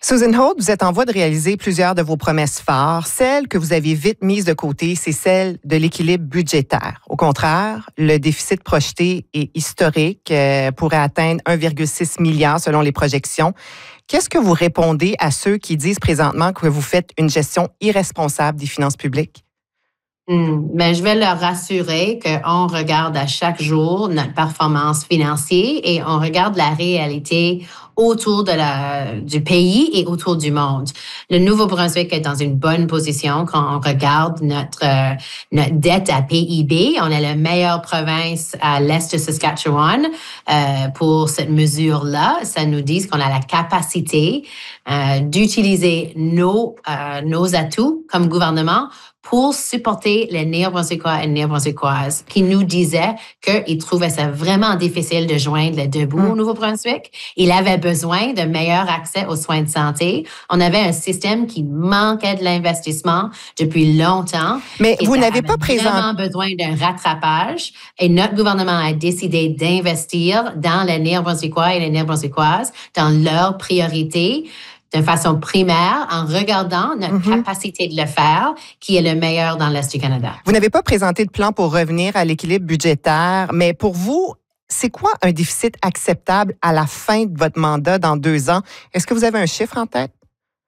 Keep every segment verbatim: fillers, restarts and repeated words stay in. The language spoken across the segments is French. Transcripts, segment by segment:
Susan Holt, vous êtes en voie de réaliser plusieurs de vos promesses phares. Celle que vous avez vite mise de côté, c'est celle de l'équilibre budgétaire. Au contraire, le déficit projeté est historique, euh, pourrait atteindre un virgule six milliard selon les projections. Qu'est-ce que vous répondez à ceux qui disent présentement que vous faites une gestion irresponsable des finances publiques? Hmm. Ben, je vais leur rassurer qu'on regarde à chaque jour notre performance financière et on regarde la réalité autour de la, du pays et autour du monde. Le Nouveau-Brunswick est dans une bonne position quand on regarde notre, euh, notre dette à P I B. On est la meilleure province à l'est de Saskatchewan euh, pour cette mesure-là. Ça nous dit qu'on a la capacité euh, d'utiliser nos, euh, nos atouts comme gouvernement pour supporter les Néo-Brunswickois et Néo-Brunswickoises qui nous disaient qu'ils trouvaient ça vraiment difficile de joindre les deux bouts mm. au Nouveau-Brunswick. Ils avaient besoin de meilleur accès aux soins de santé. On avait un système qui manquait de l'investissement depuis longtemps. Mais vous n'avez pas présenté... vraiment besoin d'un rattrapage. Et notre gouvernement a décidé d'investir dans les Néo-Brunswickois et les Néo-Brunswickoises dans leurs priorités, de façon primaire, en regardant notre mm-hmm. capacité de le faire, qui est le meilleur dans l'Est du Canada. Vous n'avez pas présenté de plan pour revenir à l'équilibre budgétaire, mais pour vous, c'est quoi un déficit acceptable à la fin de votre mandat dans deux ans? Est-ce que vous avez un chiffre en tête?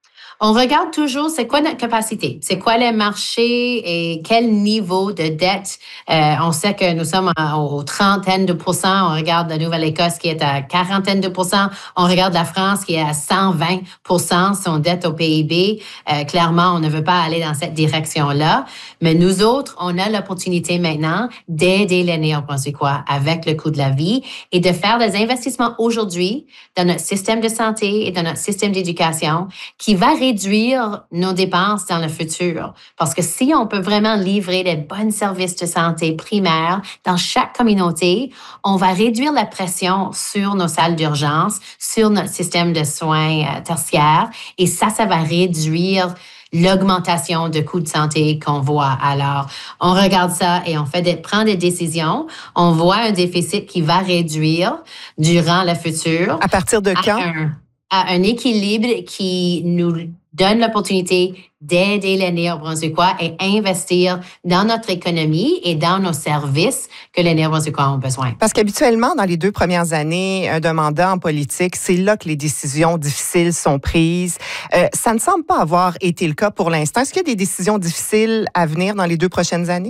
On regarde toujours c'est quoi notre capacité, c'est quoi les marchés et quel niveau de dette. Euh, on sait que nous sommes aux trentaine de pourcents. On regarde la Nouvelle-Écosse qui est à quarantaine de pourcents. On regarde la France qui est à cent vingt pour cent son dette au P I B. Euh, clairement, on ne veut pas aller dans cette direction-là. Mais nous autres, on a l'opportunité maintenant d'aider les Néo-Brunswickois avec le coût de la vie et de faire des investissements aujourd'hui dans notre système de santé et dans notre système d'éducation qui va réduire nos dépenses dans le futur. Parce que si on peut vraiment livrer des bons services de santé primaires dans chaque communauté, on va réduire la pression sur nos salles d'urgence, sur notre système de soins euh, tertiaires. Et ça, ça va réduire l'augmentation de coûts de santé qu'on voit. Alors, on regarde ça et on fait des, prend des décisions. On voit un déficit qui va réduire durant le futur. À partir de quand? Un, à un équilibre qui nous donne l'opportunité d'aider les Néo-Brunswickois et investir dans notre économie et dans nos services que les Néo-Brunswickois ont besoin. Parce qu'habituellement, dans les deux premières années d'un mandat en politique, c'est là que les décisions difficiles sont prises. Euh, ça ne semble pas avoir été le cas pour l'instant. Est-ce qu'il y a des décisions difficiles à venir dans les deux prochaines années?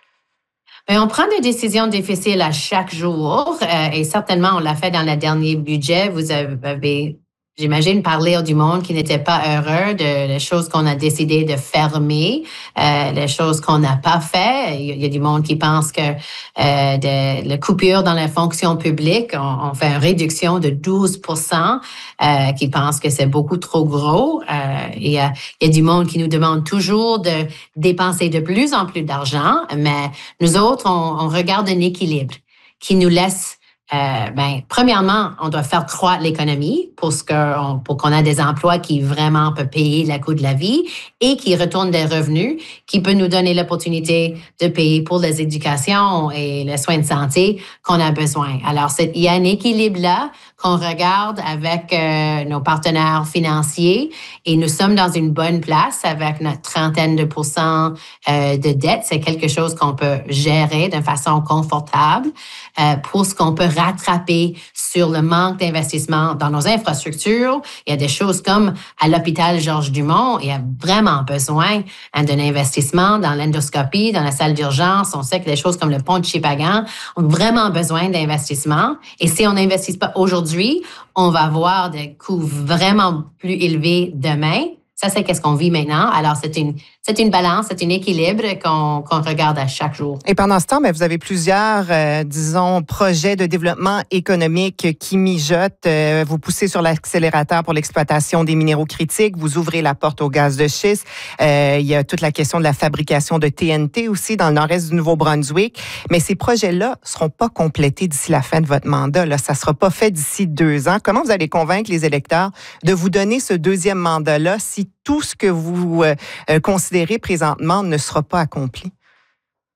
Bien, on prend des décisions difficiles à chaque jour euh, et certainement, on l'a fait dans le dernier budget. Vous avez... J'imagine parler du monde qui n'était pas heureux de les choses qu'on a décidé de fermer, euh, les choses qu'on n'a pas fait. Il y a du monde qui pense que euh, de, la coupure dans la fonction publique, on, on fait une réduction de douze pour cent, euh, qui pense que c'est beaucoup trop gros. Euh, il, y a, il y a du monde qui nous demande toujours de dépenser de plus en plus d'argent, mais nous autres, on, on regarde un équilibre qui nous laisse Euh, ben, premièrement, on doit faire croître l'économie pour, ce que on, pour qu'on ait des emplois qui vraiment peuvent payer le coût de la vie et qui retournent des revenus qui peuvent nous donner l'opportunité de payer pour les éducations et les soins de santé qu'on a besoin. Alors, c'est, il y a un équilibre là qu'on regarde avec euh, nos partenaires financiers et nous sommes dans une bonne place avec notre trentaine de pourcents euh, de dette. C'est quelque chose qu'on peut gérer de façon confortable euh, pour ce qu'on peut rattraper sur le manque d'investissement dans nos infrastructures. Il y a des choses comme à l'hôpital Georges-Dumont, il y a vraiment besoin hein, d'un investissement dans l'endoscopie, dans la salle d'urgence. On sait que des choses comme le pont de Shippagan ont vraiment besoin d'investissement. Et si on n'investit pas aujourd'hui, on va avoir des coûts vraiment plus élevés demain. Ça, c'est qu'est-ce qu'on vit maintenant. Alors, c'est une, c'est une balance, c'est un équilibre qu'on, qu'on regarde à chaque jour. Et pendant ce temps, bien, vous avez plusieurs, euh, disons, projets de développement économique qui mijotent. Euh, vous poussez sur l'accélérateur pour l'exploitation des minéraux critiques. Vous ouvrez la porte au gaz de schiste. Euh, il y a toute la question de la fabrication de T N T aussi dans le nord-est du Nouveau-Brunswick. Mais ces projets-là ne seront pas complétés d'ici la fin de votre mandat. Là. Ça ne sera pas fait d'ici deux ans. Comment vous allez convaincre les électeurs de vous donner ce deuxième mandat-là si tout ce que vous euh, considérez présentement ne sera pas accompli?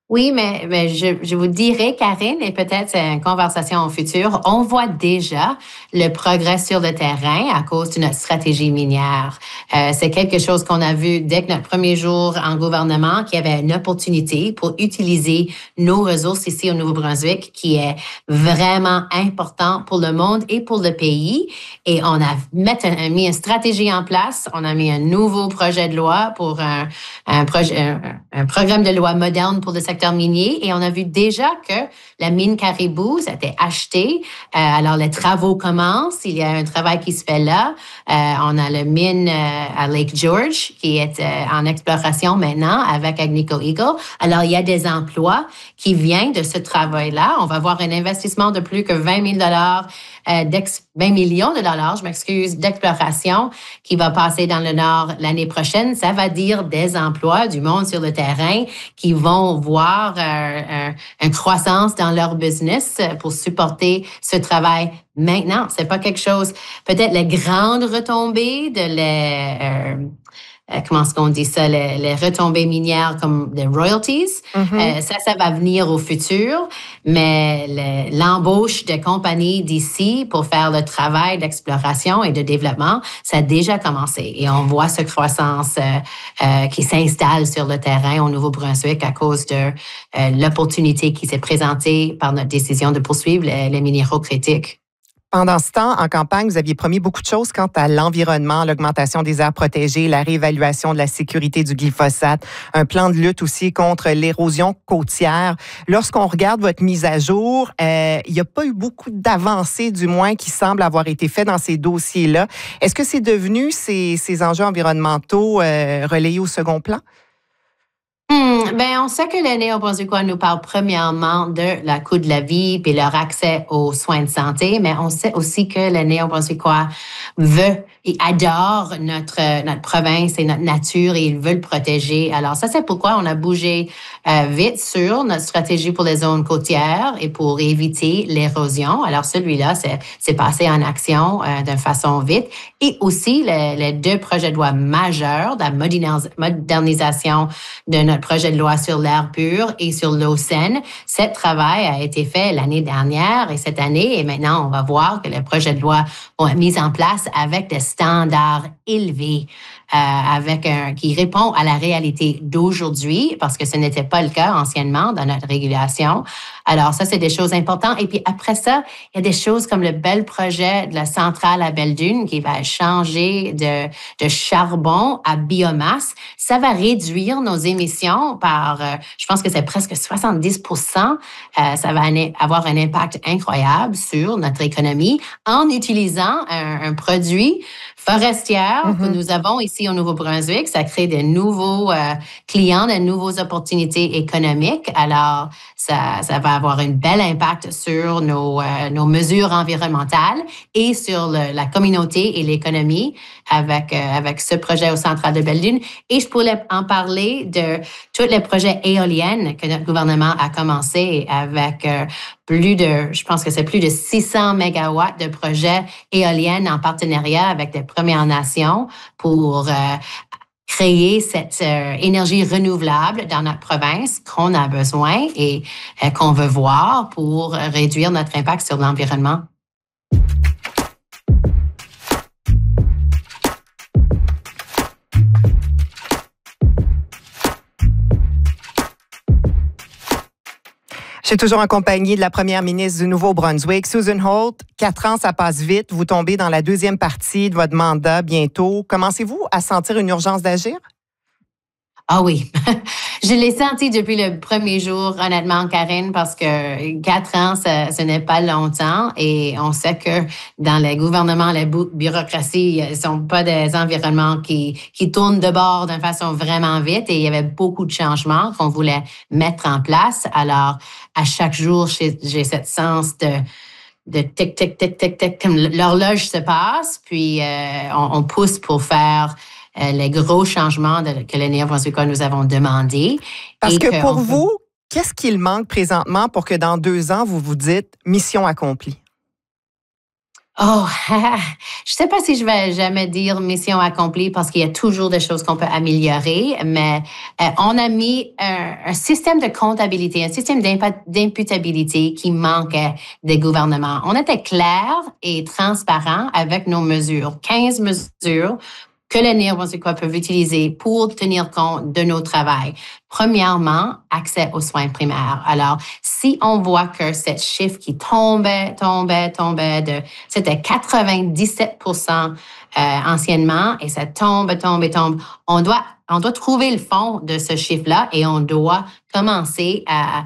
Oui, mais, mais je, je vous dirais, Karine, et peut-être c'est une conversation au futur, on voit déjà le progrès sur le terrain à cause de notre stratégie minière. Euh, c'est quelque chose qu'on a vu dès que notre premier jour en gouvernement, qu'il y avait une opportunité pour utiliser nos ressources ici au Nouveau-Brunswick, qui est vraiment important pour le monde et pour le pays. Et on a mis, mis une stratégie en place. On a mis un nouveau projet de loi pour un, un, projet, un, un programme de loi moderne pour le secteur minier, et on a vu déjà que la mine Caribou, ça a été acheté. Euh, alors, les travaux commencent. Il y a un travail qui se fait là. Euh, on a la mine euh, à Lake George qui est euh, en exploration maintenant avec Agnico Eagle. Alors, il y a des emplois qui viennent de ce travail-là. On va avoir un investissement de plus que vingt mille dollars, euh, vingt millions de dollars, je m'excuse, d'exploration qui va passer dans le Nord l'année prochaine. Ça va dire des emplois, du monde sur le terrain qui vont voir Euh, une croissance dans leur business pour supporter ce travail maintenant. C'est pas quelque chose, peut-être les grandes retombées de les, euh, euh, comment est-ce qu'on dit ça, les, les retombées minières comme les royalties. Mm-hmm. Euh, ça, ça va venir au futur, mais le, l'embauche de compagnies d'ici pour faire le travail d'exploration et de développement, ça a déjà commencé. Et on voit cette croissance euh, euh, qui s'installe sur le terrain au Nouveau-Brunswick à cause de euh, l'opportunité qui s'est présentée par notre décision de poursuivre les, les minéraux critiques. Pendant ce temps, en campagne, vous aviez promis beaucoup de choses quant à l'environnement, l'augmentation des aires protégées, la réévaluation de la sécurité du glyphosate, un plan de lutte aussi contre l'érosion côtière. Lorsqu'on regarde votre mise à jour, euh, il n'y a pas eu beaucoup d'avancées, du moins, qui semblent avoir été faites dans ces dossiers-là. Est-ce que c'est devenu ces, ces enjeux environnementaux euh, relayés au second plan? Hmm, ben, on sait que les Néo-Brunswickois nous parlent premièrement de la coût de la vie puis leur accès aux soins de santé, mais on sait aussi que les Néo-Brunswickois veulent et adorent notre, notre province et notre nature et ils veulent protéger. Alors, ça, c'est pourquoi on a bougé euh, vite sur notre stratégie pour les zones côtières et pour éviter l'érosion. Alors, celui-là, c'est, c'est passé en action euh, de façon vite. Et aussi, les, les deux projets de loi majeurs de la modernisation de notre projet de loi sur l'air pur et sur l'eau saine. Ce travail a été fait l'année dernière et cette année, et maintenant, on va voir que les projets de loi vont être mis en place avec des standards élevés, euh, avec un, qui répond à la réalité d'aujourd'hui, parce que ce n'était pas le cas anciennement dans notre régulation. Alors, ça, c'est des choses importantes. Et puis après ça, il y a des choses comme le bel projet de la centrale à Belledune qui va changer de, de charbon à biomasse. Ça va réduire nos émissions par, euh, je pense que c'est presque soixante-dix pour cent. Euh, ça va avoir un impact incroyable sur notre économie en utilisant un, un produit forestier mm-hmm. que nous avons ici au Nouveau-Brunswick. Ça crée de nouveaux euh, clients, de nouvelles opportunités économiques. Alors, ça, ça va avoir un bel impact sur nos, euh, nos mesures environnementales et sur le, la communauté et l'économie avec, euh, avec ce projet au Central de Belledune. Et je pourrais en parler de tous les projets éoliennes que notre gouvernement a commencé avec euh, plus de, je pense que c'est plus de six cents mégawatts de projets éoliennes en partenariat avec les Premières Nations pour euh, créer cette euh, énergie renouvelable dans notre province qu'on a besoin et euh, qu'on veut voir pour réduire notre impact sur l'environnement. Je suis toujours accompagnée de la première ministre du Nouveau-Brunswick, Susan Holt. Quatre ans, ça passe vite. Vous tombez dans la deuxième partie de votre mandat bientôt. Commencez-vous à sentir une urgence d'agir? Ah oui, je l'ai senti depuis le premier jour, honnêtement, Karine, parce que quatre ans, ça, ce n'est pas longtemps et on sait que dans les gouvernements, les bureaucraties, ne sont pas des environnements qui, qui tournent de bord d'une façon vraiment vite et il y avait beaucoup de changements qu'on voulait mettre en place. Alors, à chaque jour, j'ai, j'ai cette sens de de tic, tic, tic, tic, tic, comme l'horloge se passe, puis euh, on, on pousse pour faire euh, les gros changements de, que les Néo-Brunswickois nous avons demandé. Parce et que, que pour on... vous, qu'est-ce qu'il manque présentement pour que dans deux ans, vous vous dites « mission accomplie » ? Oh, je sais pas si je vais jamais dire mission accomplie parce qu'il y a toujours des choses qu'on peut améliorer, mais euh, on a mis un, un système de comptabilité, un système d'imputabilité qui manquait des gouvernements. On était clair et transparent avec nos mesures, quinze mesures que les Néo-Brunswickois peuvent utiliser pour tenir compte de nos travails. Premièrement, accès aux soins primaires. Alors, si on voit que ce chiffre qui tombait, tombait, tombait, de, c'était quatre-vingt-dix-sept pour cent euh, anciennement, et ça tombe, tombe, tombe, on doit, on doit trouver le fond de ce chiffre-là et on doit commencer à,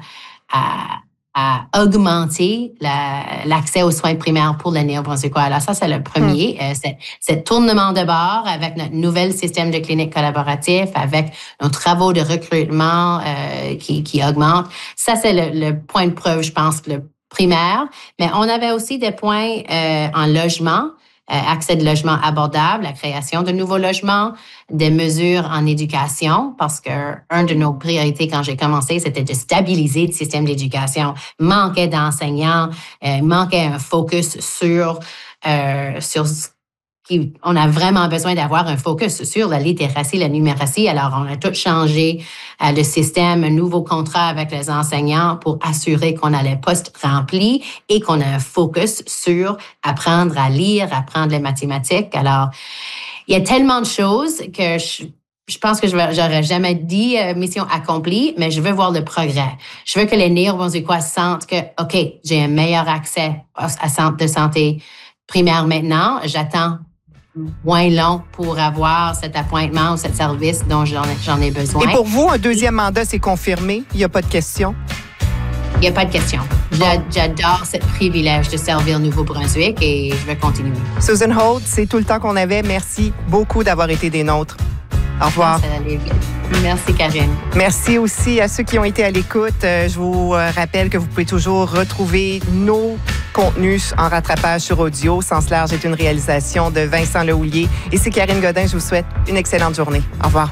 à à augmenter la, l'accès aux soins primaires pour les Néo-Brunswickois. Alors ça, c'est le premier. Mm. Euh, c'est, c'est tournement de bord avec notre nouvel système de clinique collaboratif, avec nos travaux de recrutement euh, qui, qui augmentent. Ça, c'est le, le point de preuve, je pense, le primaire. Mais on avait aussi des points euh, en logement, euh, accès de logement abordable, la création de nouveaux logements, des mesures en éducation, parce que un de nos priorités quand j'ai commencé, c'était de stabiliser le système d'éducation. Manquait d'enseignants, euh, manquait un focus sur euh, sur qui, on a vraiment besoin d'avoir un focus sur la littératie, la numératie. Alors, on a tout changé euh, le système, un nouveau contrat avec les enseignants pour assurer qu'on a les postes remplis et qu'on a un focus sur apprendre à lire, apprendre les mathématiques. Alors, il y a tellement de choses que je, je pense que je n'aurais jamais dit euh, mission accomplie, mais je veux voir le progrès. Je veux que les Néo-Brunswickois sentent que, OK, j'ai un meilleur accès à centre de santé primaire maintenant. J'attends moins long pour avoir cet appointement ou cet service dont j'en ai, j'en ai besoin. Et pour vous, un deuxième mandat, c'est confirmé? Il n'y a pas de question? Il n'y a pas de question. J'adore ce privilège de servir Nouveau-Brunswick et je vais continuer. Susan Holt, c'est tout le temps qu'on avait. Merci beaucoup d'avoir été des nôtres. Au revoir. Ça allait vite. Merci, Karine. Merci aussi à ceux qui ont été à l'écoute. Je vous rappelle que vous pouvez toujours retrouver nos contenus en rattrapage sur audio. Sens large est une réalisation de Vincent Lehouillier. Et c'est Karine Godin. Je vous souhaite une excellente journée. Au revoir.